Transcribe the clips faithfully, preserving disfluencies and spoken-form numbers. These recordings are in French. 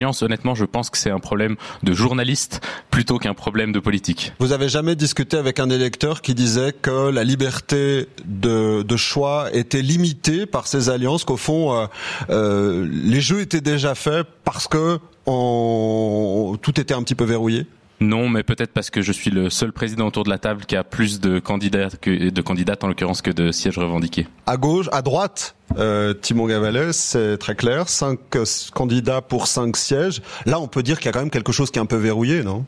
Honnêtement, je pense que c'est un problème de journaliste plutôt qu'un problème de politique. Vous avez jamais discuté avec un électeur qui disait que la liberté de, de choix était limitée par ces alliances, qu'au fond, euh, euh, les jeux étaient déjà faits parce que on, tout était un petit peu verrouillé? Non, mais peut-être parce que je suis le seul président autour de la table qui a plus de candidats que de candidates en l'occurrence que de sièges revendiqués. À gauche, à droite, euh, Timon Gavalet, c'est très clair, cinq euh, candidats pour cinq sièges. Là, on peut dire qu'il y a quand même quelque chose qui est un peu verrouillé, non?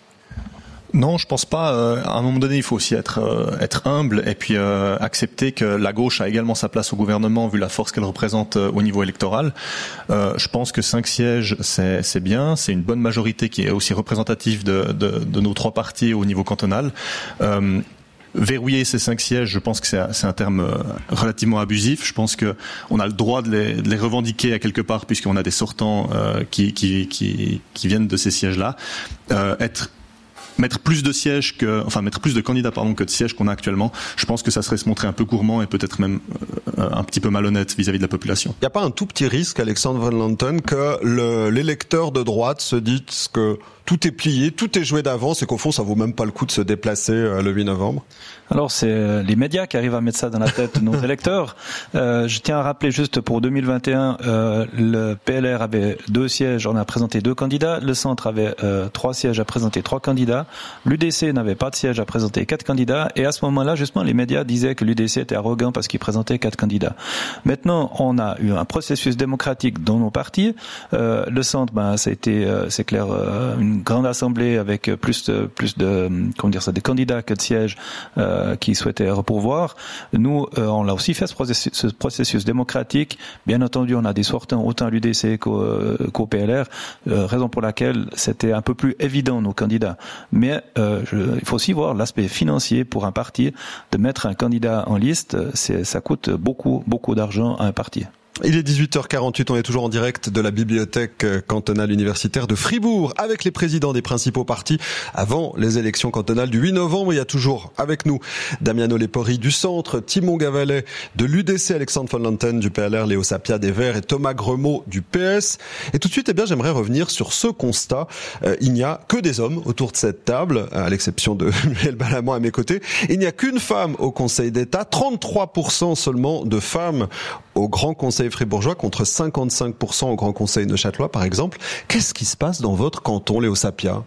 Non, je pense pas. Euh, à un moment donné, il faut aussi être euh, être humble et puis euh, accepter que la gauche a également sa place au gouvernement vu la force qu'elle représente euh, au niveau électoral. Euh, je pense que cinq sièges, c'est c'est bien, c'est une bonne majorité qui est aussi représentative de de, de nos trois partis au niveau cantonal. Euh, Verrouiller ces cinq sièges, je pense que c'est, c'est un terme relativement abusif. Je pense que on a le droit de les, de les revendiquer à quelque part puisqu'on a des sortants euh, qui, qui qui qui viennent de ces sièges-là. Euh, être Mettre plus de sièges que, enfin mettre plus de candidats pardon que de sièges qu'on a actuellement, je pense que ça serait se montrer un peu gourmand et peut-être même euh, un petit peu malhonnête vis-à-vis de la population. Il n'y a pas un tout petit risque, Alexandre Van Lanten, que le, l'électeur de droite se dise que tout est plié, tout est joué d'avance et qu'au fond ça vaut même pas le coup de se déplacer euh, le huit novembre? Alors c'est les médias qui arrivent à mettre ça dans la tête de nos électeurs. Euh, je tiens à rappeler juste pour deux mille vingt et un, euh, le P L R avait deux sièges, on a présenté deux candidats. Le Centre avait euh, trois sièges à présenter trois candidats. L'U D C n'avait pas de siège à présenter quatre candidats. Et à ce moment-là, justement, les médias disaient que l'U D C était arrogant parce qu'il présentait quatre candidats. Maintenant, on a eu un processus démocratique dans nos partis. Euh, le Centre, ben, ça a été, euh, c'est clair, euh, une grande assemblée avec plus de, plus de, comment dire ça, des candidats que de sièges. Euh, qui souhaitaient repourvoir. Nous, euh, on l'a aussi fait ce processus, ce processus démocratique. Bien entendu, on a des sortants autant à l'U D C qu'au, euh, qu'au P L R, euh, raison pour laquelle c'était un peu plus évident nos candidats. Mais euh, je, il faut aussi voir l'aspect financier pour un parti. De mettre un candidat en liste, c'est, ça coûte beaucoup, beaucoup d'argent à un parti. Il est dix-huit heures quarante-huit, on est toujours en direct de la bibliothèque cantonale universitaire de Fribourg avec les présidents des principaux partis avant les élections cantonales du huit novembre. Il y a toujours avec nous Damiano Lepori du Centre, Timon Gavalet de l'U D C, Alexandre Van Lanten du P L R, Léo Sapia des Verts et Thomas Gremaud du P S. Et tout de suite, eh bien, j'aimerais revenir sur ce constat. Euh, il n'y a que des hommes autour de cette table, à l'exception de Muriel Balamant à mes côtés. Il n'y a qu'une femme au Conseil d'État, trente-trois pour cent seulement de femmes au Grand Conseil fribourgeois contre cinquante-cinq pour cent au Grand Conseil neuchâtelois, par exemple. Qu'est-ce qui se passe dans votre canton, Léo Sapia?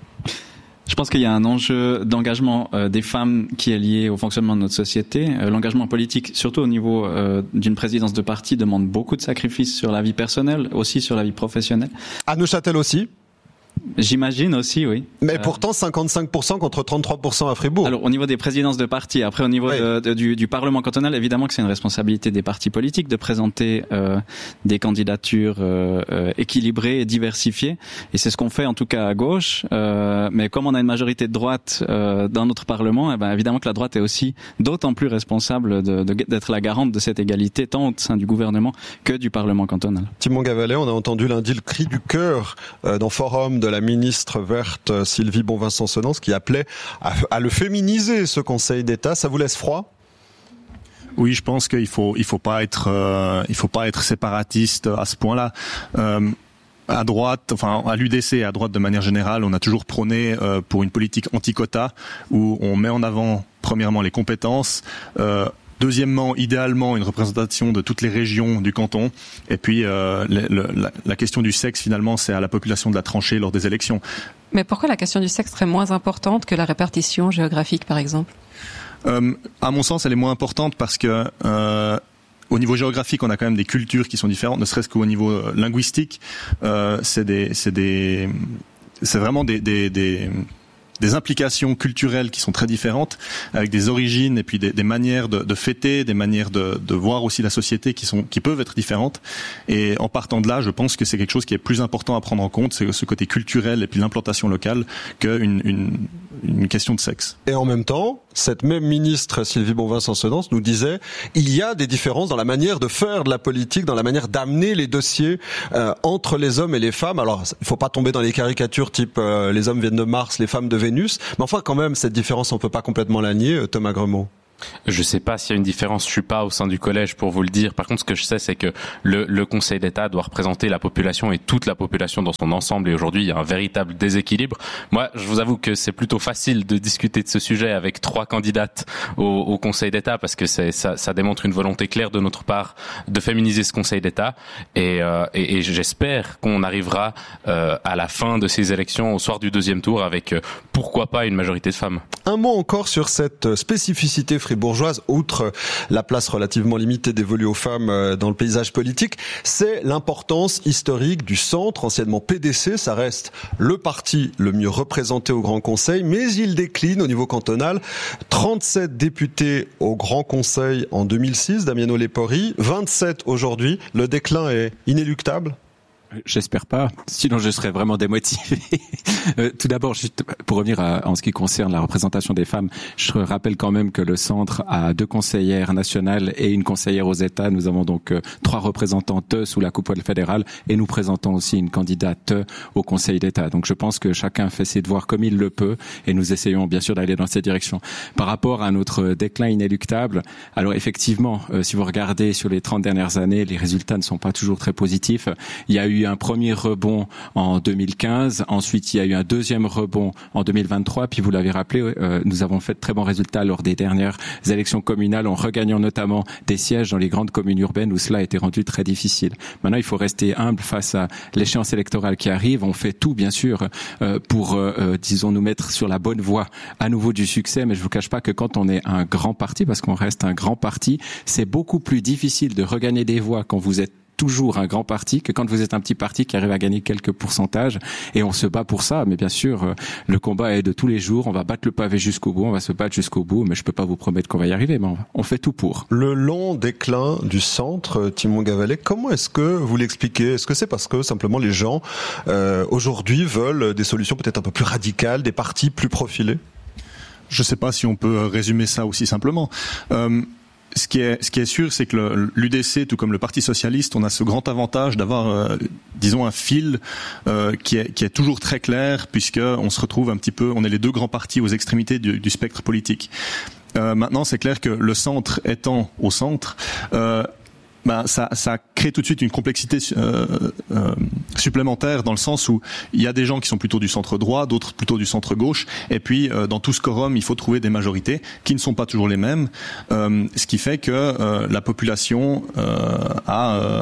Je pense qu'il y a un enjeu d'engagement euh, des femmes qui est lié au fonctionnement de notre société. Euh, l'engagement politique, surtout au niveau euh, d'une présidence de parti, demande beaucoup de sacrifices sur la vie personnelle, aussi sur la vie professionnelle. À Neuchâtel aussi? J'imagine aussi, oui. Mais euh, pourtant cinquante-cinq pour cent contre trente-trois pour cent à Fribourg. Alors au niveau des présidences de partis, après au niveau oui. de, de, du, du Parlement cantonal, évidemment que c'est une responsabilité des partis politiques de présenter euh, des candidatures euh, euh, équilibrées et diversifiées. Et c'est ce qu'on fait en tout cas à gauche. Euh, mais comme on a une majorité de droite euh, dans notre Parlement, eh ben, évidemment que la droite est aussi d'autant plus responsable de, de, d'être la garante de cette égalité, tant au sein du gouvernement que du Parlement cantonal. Timon Gavalet, on a entendu lundi le cri du cœur euh, dans Forum de la ministre verte Sylvie Bonvincent-Senance qui appelait à, à le féminiser, ce Conseil d'État. Ça vous laisse froid? Oui, je pense qu'il faut il faut pas être euh, il faut pas être séparatiste à ce point-là. Euh, à droite, enfin à l'U D C, à droite de manière générale, on a toujours prôné euh, pour une politique anti-quota où on met en avant premièrement les compétences. Euh, Deuxièmement, idéalement, une représentation de toutes les régions du canton. Et puis, euh, le, le, la, la question du sexe, finalement, c'est à la population de la trancher lors des élections. Mais pourquoi la question du sexe serait moins importante que la répartition géographique, par exemple ? euh, À mon sens, elle est moins importante parce que... Euh, Au niveau géographique, on a quand même des cultures qui sont différentes, ne serait-ce qu'au niveau linguistique. Euh, c'est des, c'est des, c'est vraiment des, des, des des implications culturelles qui sont très différentes, avec des origines et puis des, des manières de, de fêter, des manières de, de voir aussi la société qui sont, qui peuvent être différentes. Et en partant de là, je pense que c'est quelque chose qui est plus important à prendre en compte, c'est ce côté culturel et puis l'implantation locale, qu'une une, une question de sexe. Et en même temps, cette même ministre Sylvie Bonvincent-Senance nous disait, il y a des différences dans la manière de faire de la politique, dans la manière d'amener les dossiers euh, entre les hommes et les femmes. Alors, il faut pas tomber dans les caricatures type euh, les hommes viennent de Mars, les femmes de Vénus, mais enfin quand même cette différence on peut pas complètement la nier, Thomas Gremaud. Je sais pas s'il y a une différence, je suis pas au sein du collège pour vous le dire. Par contre, ce que je sais, c'est que le, le Conseil d'État doit représenter la population et toute la population dans son ensemble. Et aujourd'hui, il y a un véritable déséquilibre. Moi, je vous avoue que c'est plutôt facile de discuter de ce sujet avec trois candidates au, au Conseil d'État parce que c'est, ça, ça démontre une volonté claire de notre part de féminiser ce Conseil d'État. Et, euh, et, et j'espère qu'on arrivera euh, à la fin de ces élections, au soir du deuxième tour, avec euh, pourquoi pas une majorité de femmes. Un mot encore sur cette spécificité fribourgeoise, outre la place relativement limitée dévolue aux femmes dans le paysage politique, c'est l'importance historique du centre, anciennement P D C. Ça reste le parti le mieux représenté au Grand Conseil, mais il décline au niveau cantonal. trente-sept députés au Grand Conseil en deux mille six, Damiano Lepori, vingt-sept aujourd'hui. Le déclin est inéluctable? J'espère pas, sinon je serais vraiment démotivé. euh, tout d'abord, juste pour revenir à, en ce qui concerne la représentation des femmes, je rappelle quand même que le centre a deux conseillères nationales et une conseillère aux États. Nous avons donc euh, trois représentantes sous la coupole fédérale et nous présentons aussi une candidate au Conseil d'État. Donc je pense que chacun fait ses devoirs comme il le peut et nous essayons bien sûr d'aller dans cette direction. Par rapport à notre déclin inéluctable, alors effectivement, euh, si vous regardez sur les trente dernières années, les résultats ne sont pas toujours très positifs. Il y a eu un premier rebond en deux mille quinze, ensuite il y a eu un deuxième rebond en deux mille vingt-trois, puis vous l'avez rappelé, euh, nous avons fait de très bons résultats lors des dernières élections communales en regagnant notamment des sièges dans les grandes communes urbaines où cela a été rendu très difficile. Maintenant, il faut rester humble face à l'échéance électorale qui arrive. On fait tout, bien sûr, euh, pour, euh, disons, nous mettre sur la bonne voie à nouveau du succès, mais je vous cache pas que quand on est un grand parti, parce qu'on reste un grand parti, c'est beaucoup plus difficile de regagner des voix quand vous êtes toujours un grand parti que quand vous êtes un petit parti qui arrive à gagner quelques pourcentages, et on se bat pour ça. Mais bien sûr, le combat est de tous les jours. On va battre le pavé jusqu'au bout, on va se battre jusqu'au bout, mais je peux pas vous promettre qu'on va y arriver, mais on fait tout pour. Le long déclin du centre, Timon Gavalet, comment est-ce que vous l'expliquez? Est-ce que c'est parce que simplement les gens euh, aujourd'hui veulent des solutions peut-être un peu plus radicales, des partis plus profilés? Je sais pas si on peut résumer ça aussi simplement. Euh, Ce qui est, ce qui est sûr, c'est que l'U D C, tout comme le Parti socialiste, on a ce grand avantage d'avoir, euh, disons, un fil euh, qui est, qui est toujours très clair, puisque on se retrouve un petit peu, on est les deux grands partis aux extrémités du, du spectre politique. Euh, maintenant, c'est clair que le centre étant au centre, euh, ben, ça, ça crée tout de suite une complexité euh, euh, supplémentaire dans le sens où il y a des gens qui sont plutôt du centre droit, d'autres plutôt du centre gauche, et puis euh, dans tout ce quorum, il faut trouver des majorités qui ne sont pas toujours les mêmes, euh, ce qui fait que euh, la population euh, a euh,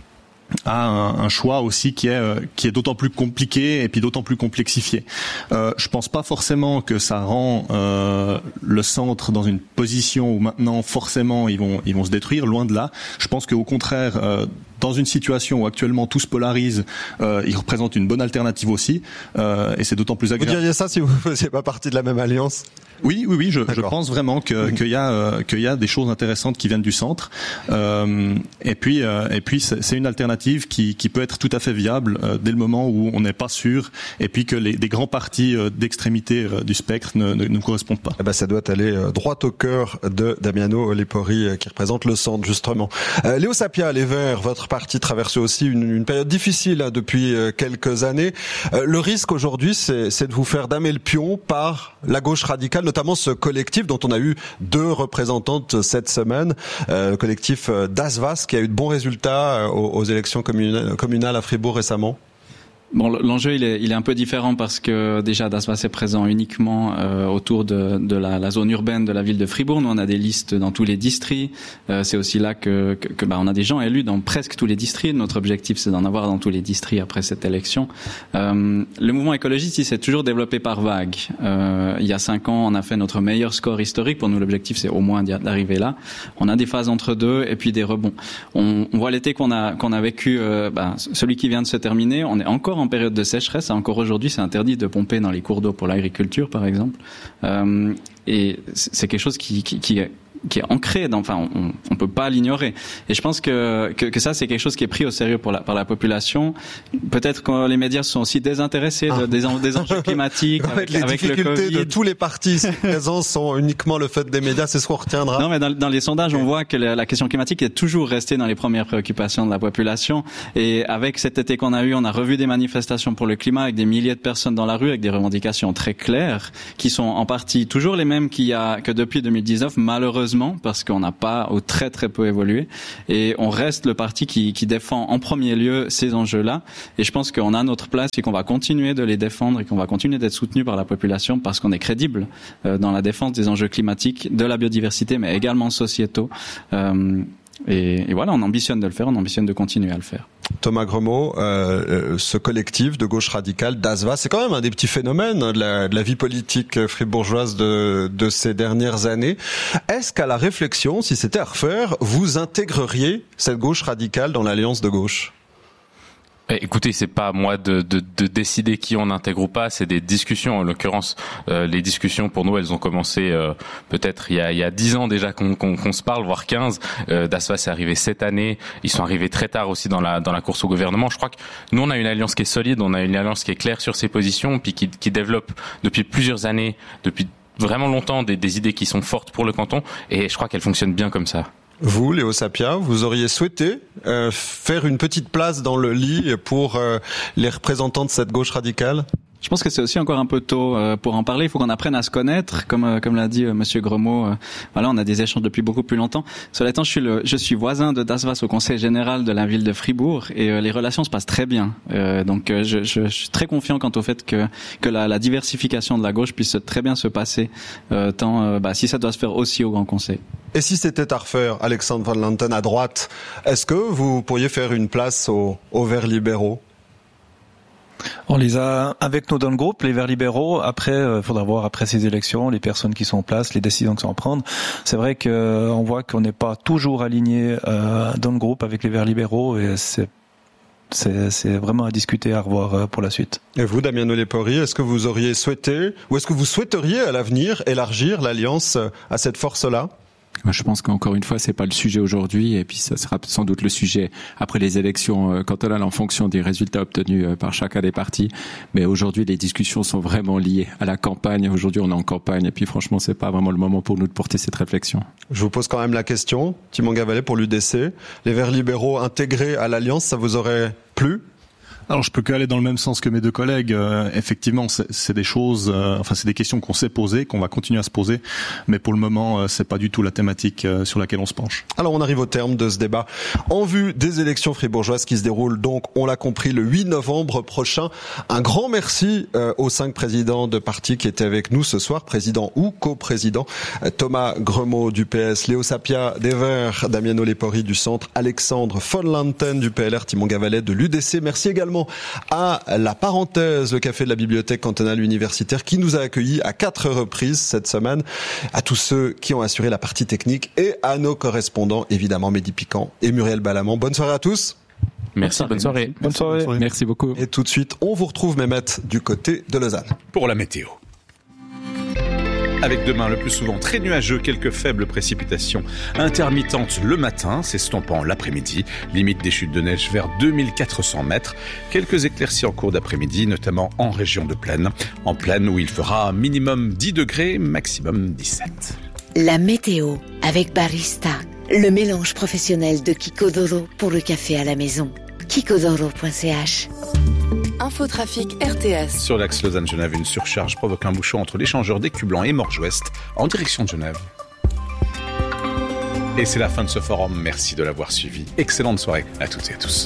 a un, un choix aussi qui est euh, qui est d'autant plus compliqué et puis d'autant plus complexifié. Euh, je pense pas forcément que ça rend euh, le centre dans une position où maintenant forcément ils vont ils vont se détruire, loin de là. Je pense qu'au contraire, euh, dans une situation où actuellement tout se polarise, euh, ils représentent une bonne alternative aussi, euh, et c'est d'autant plus agréable. Vous diriez ça si vous ne faisiez pas partie de la même alliance? Oui, oui, oui, je, je pense vraiment que qu'il y a euh, qu'il y a des choses intéressantes qui viennent du centre, euh, et puis euh, et puis c'est, c'est une alternative qui qui peut être tout à fait viable euh, dès le moment où on n'est pas sûr, et puis que les des grands partis euh, d'extrémité euh, du spectre ne, ne ne correspondent pas. Eh ben ça doit aller euh, droit au cœur de Damiano Lepori euh, qui représente le centre justement. Euh, Léo Sapia, les Verts, votre parti traverse aussi une, une période difficile hein, depuis euh, quelques années. Euh, le risque aujourd'hui, c'est, c'est de vous faire damer le pion par la gauche radicale, notamment ce collectif dont on a eu deux représentantes cette semaine, euh, le collectif d'Asvas qui a eu de bons résultats aux, aux élections communales, communales à Fribourg récemment. Bon, l'enjeu il est, il est un peu différent parce que déjà Dasvas est présent uniquement euh, autour de, de la, la zone urbaine de la ville de Fribourg. Nous on a des listes dans tous les districts. Euh, c'est aussi là que, que, que bah, on a des gens élus dans presque tous les districts. Notre objectif c'est d'en avoir dans tous les districts après cette élection. Euh, le mouvement écologiste il s'est toujours développé par vagues. Euh, il y a cinq ans on a fait notre meilleur score historique. Pour nous l'objectif c'est au moins d'arriver là. On a des phases entre deux et puis des rebonds. On, on voit l'été qu'on a qu'on a vécu, euh, bah, celui qui vient de se terminer. On est encore en période de sécheresse. Encore aujourd'hui, c'est interdit de pomper dans les cours d'eau pour l'agriculture, par exemple. Euh, et c'est quelque chose qui, qui, qui qui est ancré. Dans, enfin, on, on peut pas l'ignorer. Et je pense que, que que ça, c'est quelque chose qui est pris au sérieux pour la, par la population. Peut-être que les médias sont aussi désintéressés de, ah. des, des enjeux climatiques. avec, les avec difficultés le de tous les partis présents sont uniquement le fait des médias, c'est ce qu'on retiendra. Non, mais dans, dans les sondages, on voit que la, la question climatique est toujours restée dans les premières préoccupations de la population. Et avec cet été qu'on a eu, on a revu des manifestations pour le climat avec des milliers de personnes dans la rue, avec des revendications très claires, qui sont en partie toujours les mêmes qu'il y a que depuis deux mille dix-neuf, malheureusement, parce qu'on n'a pas ou très très peu évolué. Et on reste le parti qui, qui défend en premier lieu ces enjeux-là. Et je pense qu'on a notre place et qu'on va continuer de les défendre et qu'on va continuer d'être soutenu par la population parce qu'on est crédible euh, dans la défense des enjeux climatiques, de la biodiversité, mais également sociétaux. Euh, et, et voilà, on ambitionne de le faire, on ambitionne de continuer à le faire. Thomas Gremaud, euh, ce collectif de gauche radicale, D A S V A, c'est quand même un des petits phénomènes de la, de la vie politique fribourgeoise de, de ces dernières années. Est-ce qu'à la réflexion, si c'était à refaire, vous intégreriez cette gauche radicale dans l'alliance de gauche ? Écoutez, c'est pas à moi de, de, de décider qui on intègre ou pas, c'est des discussions. En l'occurrence, euh, les discussions pour nous, elles ont commencé euh, peut-être il y a il y a dix ans déjà qu'on, qu'on, qu'on se parle, voire quinze. Euh, D A S V A c'est arrivé cette année. Ils sont arrivés très tard aussi dans la dans la course au gouvernement. Je crois que nous on a une alliance qui est solide, on a une alliance qui est claire sur ses positions, puis qui, qui développe depuis plusieurs années, depuis vraiment longtemps des, des idées qui sont fortes pour le canton. Et je crois qu'elles fonctionnent bien comme ça. Vous, Léo Sapia, vous auriez souhaité euh, faire une petite place dans le lit pour euh, les représentants de cette gauche radicale ? Je pense que c'est aussi encore un peu tôt euh, pour en parler. Il faut qu'on apprenne à se connaître, comme euh, comme l'a dit euh, Monsieur Gremaud. Euh, voilà, on a des échanges depuis beaucoup plus longtemps. Cela étant, je suis le, je suis voisin de D A S V A au Conseil général de la ville de Fribourg et euh, les relations se passent très bien. Euh, donc, euh, je, je, je suis très confiant quant au fait que que la, la diversification de la gauche puisse très bien se passer, euh, tant euh, bah, si ça doit se faire aussi au Grand Conseil. Et si c'était à refaire, Alexandre Van Lanten à droite, est-ce que vous pourriez faire une place aux, aux Verts libéraux ? On les a avec nous dans le groupe, les Verts libéraux. Après, il euh, faudra voir après ces élections, les personnes qui sont en place, les décisions qui sont à prendre. C'est vrai qu'on euh, voit qu'on n'est pas toujours aligné euh, dans le groupe avec les Verts libéraux et c'est C'est, c'est vraiment à discuter, à revoir pour la suite. Et vous, Damiano Lepori, est-ce que vous auriez souhaité, ou est-ce que vous souhaiteriez à l'avenir élargir l'alliance à cette force-là ? Je pense qu'encore une fois, c'est pas le sujet aujourd'hui, et puis ça sera sans doute le sujet après les élections cantonales en fonction des résultats obtenus par chacun des partis. Mais aujourd'hui, les discussions sont vraiment liées à la campagne. Aujourd'hui, on est en campagne, et puis franchement, c'est pas vraiment le moment pour nous de porter cette réflexion. Je vous pose quand même la question, Timon Gavalet pour l'U D C. Les Verts libéraux intégrés à l'Alliance, ça vous aurait plu ? Alors je peux qu'aller dans le même sens que mes deux collègues. Euh, effectivement, c'est, c'est des choses, euh, enfin c'est des questions qu'on s'est posées, qu'on va continuer à se poser, mais pour le moment, euh, c'est pas du tout la thématique euh, sur laquelle on se penche. Alors on arrive au terme de ce débat en vue des élections fribourgeoises qui se déroulent donc, on l'a compris, le huit novembre prochain. Un grand merci euh, aux cinq présidents de partis qui étaient avec nous ce soir, président ou co-président. Euh, Thomas Gremaud du P S, Léo Sapia des Verts, Damiano Lepori du Centre, Alexandre Van Lanten du P L R, Timon Gavalet de l'U D C. Merci également à la parenthèse, le café de la bibliothèque cantonale universitaire qui nous a accueillis à quatre reprises cette semaine, à tous ceux qui ont assuré la partie technique et à nos correspondants, évidemment Mehdi Piquant et Muriel Balamant. Bonne soirée à tous. Merci, bonne soirée. Bonne soirée. Bonne soirée. Merci beaucoup. Et tout de suite, on vous retrouve Mehmet du côté de Lausanne. Pour la météo. Avec demain le plus souvent très nuageux, quelques faibles précipitations intermittentes le matin, s'estompant l'après-midi, limite des chutes de neige vers deux mille quatre cents mètres, quelques éclaircies en cours d'après-midi, notamment en région de Plaine, en Plaine où il fera minimum dix degrés, maximum dix-sept. La météo avec Barista, le mélange professionnel de Kikodoro pour le café à la maison. kikodoro point c h. Infotrafic R T S. Sur l'axe Lausanne-Genève, une surcharge provoque un bouchon entre l'échangeur d'Écu Blanc et Morges-Ouest en direction de Genève. Et c'est la fin de ce forum. Merci de l'avoir suivi. Excellente soirée à toutes et à tous.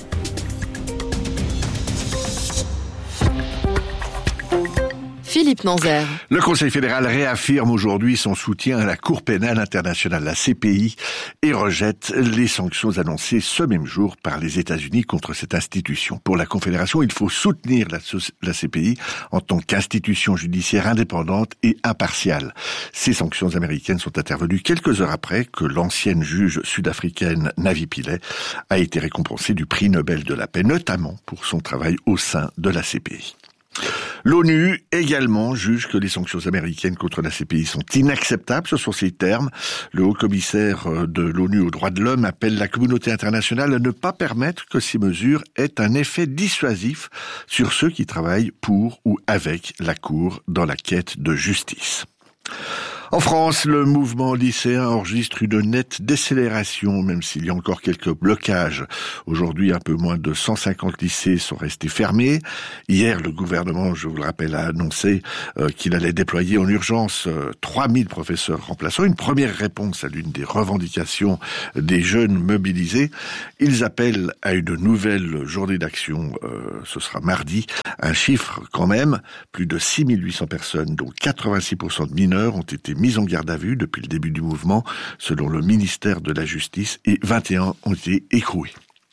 Philippe Nanzer. Le Conseil fédéral réaffirme aujourd'hui son soutien à la Cour pénale internationale, la C P I, et rejette les sanctions annoncées ce même jour par les États-Unis contre cette institution. Pour la Confédération, il faut soutenir la, la C P I en tant qu'institution judiciaire indépendante et impartiale. Ces sanctions américaines sont intervenues quelques heures après que l'ancienne juge sud-africaine Navi Pillay a été récompensée du prix Nobel de la paix, notamment pour son travail au sein de la C P I. L'ONU également juge que les sanctions américaines contre la C P I sont inacceptables. Ce sont ces termes. Le haut-commissaire de l'ONU aux droits de l'homme appelle la communauté internationale à ne pas permettre que ces mesures aient un effet dissuasif sur ceux qui travaillent pour ou avec la Cour dans la quête de justice. En France, le mouvement lycéen enregistre une nette décélération, même s'il y a encore quelques blocages. Aujourd'hui, un peu moins de cent cinquante lycées sont restés fermés. Hier, le gouvernement, je vous le rappelle, a annoncé euh, qu'il allait déployer en urgence euh, trois mille professeurs remplaçants. Une première réponse à l'une des revendications des jeunes mobilisés. Ils appellent à une nouvelle journée d'action. Euh, ce sera mardi. Un chiffre quand même, plus de six mille huit cents personnes, dont quatre-vingt-six pour cent de mineurs, ont été mis en garde à vue depuis le début du mouvement, selon le ministère de la Justice, et vingt et un ont été écroués.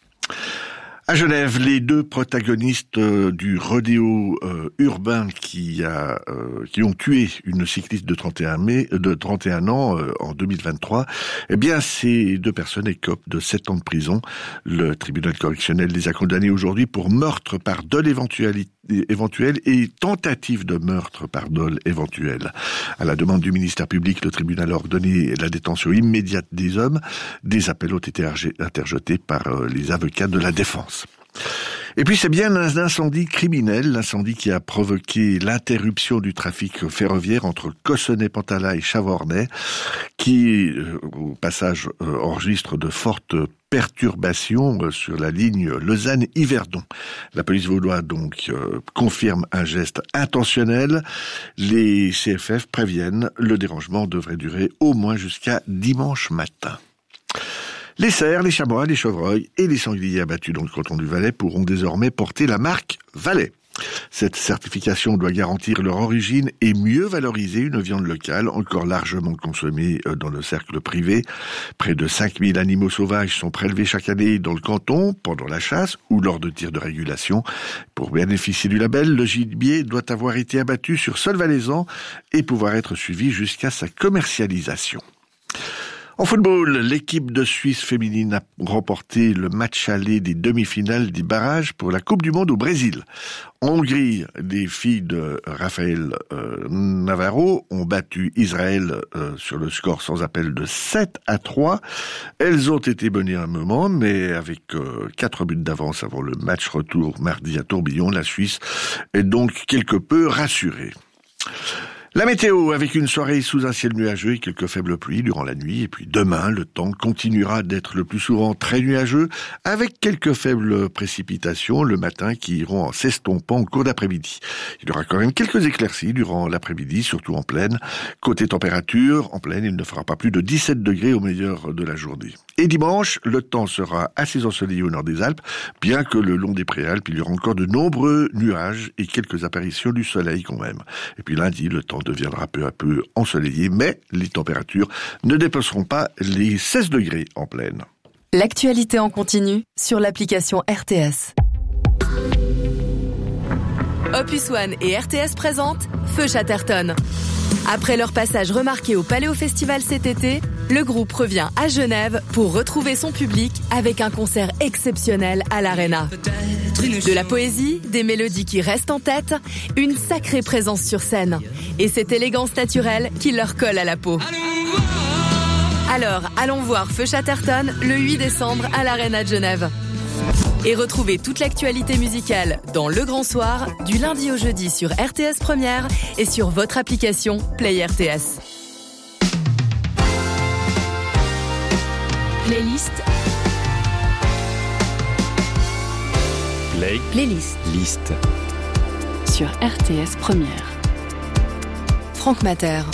À Genève, les deux protagonistes du rodéo euh, urbain qui a euh, qui ont tué une cycliste de trente et un mai de trente et un ans euh, en deux mille vingt-trois, eh bien ces deux personnes écopent de sept ans de prison. Le tribunal correctionnel les a condamnés aujourd'hui pour meurtre par dol éventuel éventuel et tentative de meurtre par dol éventuel. À la demande du ministère public, le tribunal a ordonné la détention immédiate des hommes. Des appels ont été interjetés par les avocats de la défense. Et puis c'est bien un incendie criminel, l'incendie qui a provoqué l'interruption du trafic ferroviaire entre Cossonay-Pantala et Chavornay, qui euh, au passage euh, enregistre de fortes perturbations euh, sur la ligne Lausanne-Yverdon. La police vaudoise donc euh, confirme un geste intentionnel. Les C F F préviennent, le dérangement devrait durer au moins jusqu'à dimanche matin. Les cerfs, les chamois, les chevreuils et les sangliers abattus dans le canton du Valais pourront désormais porter la marque Valais. Cette certification doit garantir leur origine et mieux valoriser une viande locale encore largement consommée dans le cercle privé. Près de cinq mille animaux sauvages sont prélevés chaque année dans le canton pendant la chasse ou lors de tirs de régulation. Pour bénéficier du label, le gibier doit avoir été abattu sur sol valaisan et pouvoir être suivi jusqu'à sa commercialisation. En football, l'équipe de Suisse féminine a remporté le match aller des demi-finales des barrages pour la Coupe du Monde au Brésil. En Hongrie, les filles de Rafael euh, Navarro ont battu Israël euh, sur le score sans appel de sept à trois. Elles ont été menées un moment, mais avec euh, quatre buts d'avance avant le match retour mardi à Tourbillon, la Suisse est donc quelque peu rassurée. La météo, avec une soirée sous un ciel nuageux et quelques faibles pluies durant la nuit. Et puis demain, le temps continuera d'être le plus souvent très nuageux, avec quelques faibles précipitations le matin qui iront en s'estompant au cours d'après-midi. Il y aura quand même quelques éclaircies durant l'après-midi, surtout en plaine. Côté température, en plaine, il ne fera pas plus de dix-sept degrés au meilleur de la journée. Et dimanche, le temps sera assez ensoleillé au nord des Alpes, bien que le long des Préalpes, il y aura encore de nombreux nuages et quelques apparitions du soleil quand même. Et puis lundi, le temps deviendra peu à peu ensoleillé, mais les températures ne dépasseront pas les seize degrés en plaine. L'actualité en continu sur l'application R T S. Opus One et R T S présentent Feu Chatterton. Après leur passage remarqué au Paléo Festival cet été, le groupe revient à Genève pour retrouver son public avec un concert exceptionnel à l'Arena. De la poésie, des mélodies qui restent en tête, une sacrée présence sur scène et cette élégance naturelle qui leur colle à la peau. Alors, allons voir Feu Chatterton le huit décembre à l'Arena de Genève. Et retrouvez toute l'actualité musicale dans Le Grand Soir, du lundi au jeudi sur R T S Première et sur votre application Play R T S. Playlist. Play. Playlist. Liste. Sur R T S Première. Franck Mater.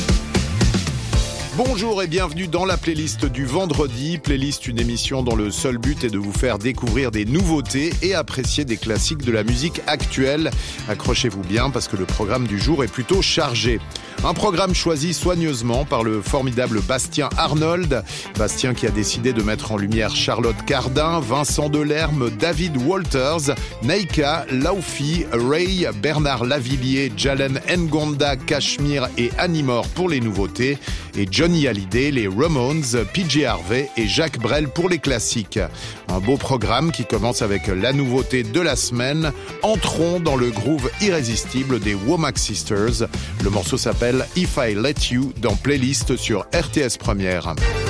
Bonjour et bienvenue dans la playlist du vendredi. Playlist, une émission dont le seul but est de vous faire découvrir des nouveautés et apprécier des classiques de la musique actuelle. Accrochez-vous bien parce que le programme du jour est plutôt chargé. Un programme choisi soigneusement par le formidable Bastien Arnold. Bastien qui a décidé de mettre en lumière Charlotte Cardin, Vincent Delerme, David Walters, Neika, Laufi, Ray, Bernard Lavillier, Jalen Ngonda, Cachemire et Animor pour les nouveautés. et Johnny Hallyday, les Ramones, P J Harvey et Jacques Brel pour les classiques. Un beau programme qui commence avec la nouveauté de la semaine. Entrons dans le groove irrésistible des Womack Sisters. Le morceau s'appelle If I Let You dans Playlist sur R T S Première.